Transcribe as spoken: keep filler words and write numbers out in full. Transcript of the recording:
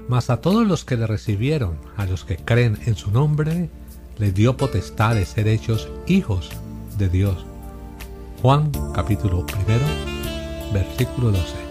Mas a todos los que le recibieron, a los que creen en su nombre, les dio potestad de ser hechos hijos de Dios. Juan capítulo primero, versículo doce.